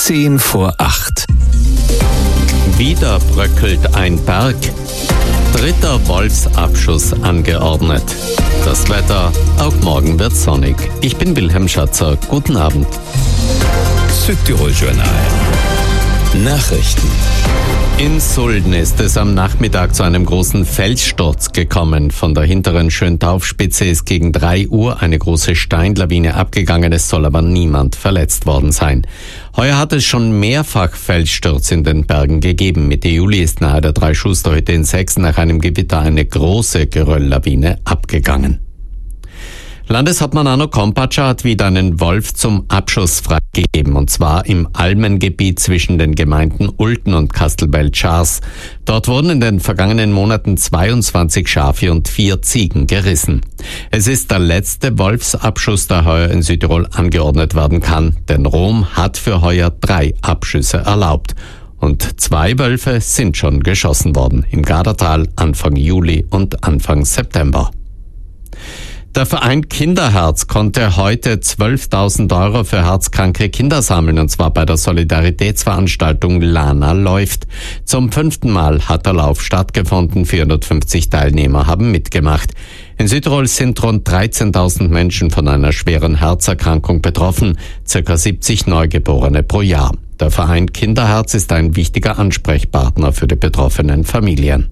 7:10. Wieder bröckelt ein Berg. 3. Wolfsabschuss angeordnet. Das Wetter, auch morgen wird sonnig. Ich bin Wilhelm Schatzer. Guten Abend. Südtirol Journal. Nachrichten. In Sulden ist es am Nachmittag zu einem großen Felssturz gekommen. Von der hinteren Schöntaufspitze ist gegen 3 Uhr eine große Steinlawine abgegangen. Es soll aber niemand verletzt worden sein. Heuer hat es schon mehrfach Felsstürze in den Bergen gegeben. Mitte Juli ist nahe der Drei-Schuster-Hütte in Sechsen nach einem Gewitter eine große Gerölllawine abgegangen. Landeshauptmann Arno Kompatscher hat wieder einen Wolf zum Abschuss freigegeben, und zwar im Almengebiet zwischen den Gemeinden Ulten und Kastelbell-Schars. Dort wurden in den vergangenen Monaten 22 Schafe und 4 Ziegen gerissen. Es ist der letzte Wolfsabschuss, der heuer in Südtirol angeordnet werden kann, denn Rom hat für heuer 3 Abschüsse erlaubt. Und 2 Wölfe sind schon geschossen worden, im Gardatal Anfang Juli und Anfang September. Der Verein Kinderherz konnte heute 12.000 € für herzkranke Kinder sammeln, und zwar bei der Solidaritätsveranstaltung Lana läuft. Zum 5. Mal hat der Lauf stattgefunden. 450 Teilnehmer haben mitgemacht. In Südtirol sind rund 13.000 Menschen von einer schweren Herzerkrankung betroffen, ca. 70 Neugeborene pro Jahr. Der Verein Kinderherz ist ein wichtiger Ansprechpartner für die betroffenen Familien.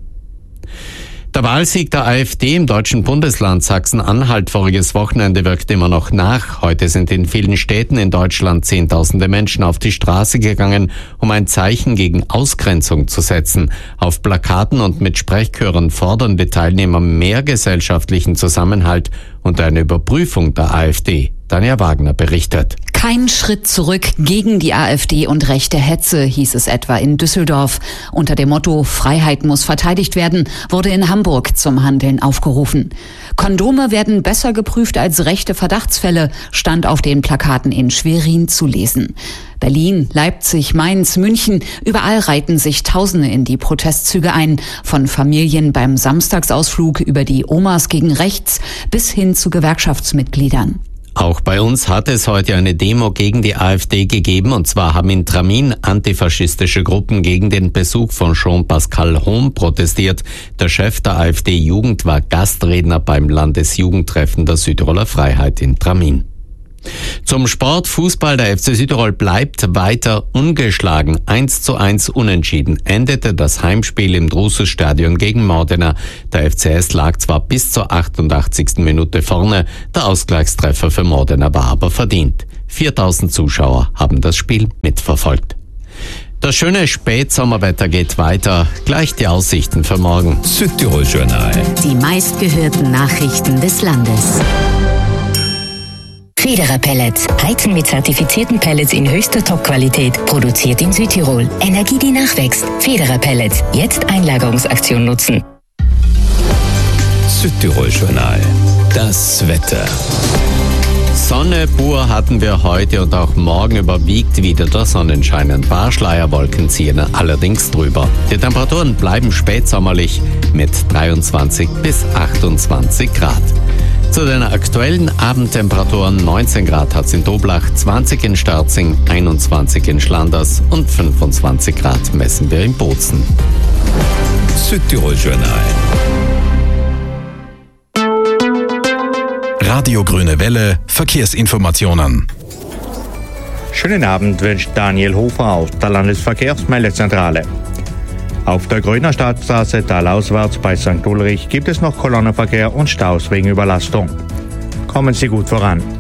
Der Wahlsieg der AfD im deutschen Bundesland Sachsen-Anhalt voriges Wochenende wirkt immer noch nach. Heute sind in vielen Städten in Deutschland Zehntausende Menschen auf die Straße gegangen, um ein Zeichen gegen Ausgrenzung zu setzen. Auf Plakaten und mit Sprechchören fordern die Teilnehmer mehr gesellschaftlichen Zusammenhalt und eine Überprüfung der AfD. Tanja Wagner berichtet. Kein Schritt zurück gegen die AfD und rechte Hetze, hieß es etwa in Düsseldorf. Unter dem Motto Freiheit muss verteidigt werden, wurde in Hamburg zum Handeln aufgerufen. Kondome werden besser geprüft als rechte Verdachtsfälle, stand auf den Plakaten in Schwerin zu lesen. Berlin, Leipzig, Mainz, München, überall reihten sich Tausende in die Protestzüge ein. Von Familien beim Samstagsausflug über die Omas gegen rechts bis hin zu Gewerkschaftsmitgliedern. Auch bei uns hat es heute eine Demo gegen die AfD gegeben, und zwar haben in Tramin antifaschistische Gruppen gegen den Besuch von Jean-Pascal Hohm protestiert. Der Chef der AfD-Jugend war Gastredner beim Landesjugendtreffen der Südtiroler Freiheit in Tramin. Zum Sport. Fußball. Der FC Südtirol bleibt weiter ungeschlagen. 1:1 unentschieden endete das Heimspiel im Drusus-Stadion gegen Modena. Der FCS lag zwar bis zur 88. Minute vorne, der Ausgleichstreffer für Modena war aber verdient. 4.000 Zuschauer haben das Spiel mitverfolgt. Das schöne Spätsommerwetter geht weiter. Gleich die Aussichten für morgen. Südtirol Journal. Die meistgehörten Nachrichten des Landes. Federer Pellets. Heizen mit zertifizierten Pellets in höchster Top-Qualität. Produziert in Südtirol. Energie, die nachwächst. Federer Pellets. Jetzt Einlagerungsaktion nutzen. Südtirol Journal. Das Wetter. Sonne pur hatten wir heute, und auch morgen überwiegt wieder der Sonnenschein. Ein paar Schleierwolken ziehen allerdings drüber. Die Temperaturen bleiben spätsommerlich mit 23 bis 28 Grad. Zu den aktuellen Abendtemperaturen: 19 Grad hat es in Doblach, 20 in Sterzing, 21 in Schlanders und 25 Grad messen wir in Bozen. Südtirol Journal. Radio Grüne Welle, Verkehrsinformationen. Schönen Abend wünscht Daniel Hofer aus der Landesverkehrsmeldezentrale. Auf der Grüner Stadtstraße talauswärts bei St. Ulrich gibt es noch Kolonnenverkehr und Staus wegen Überlastung. Kommen Sie gut voran.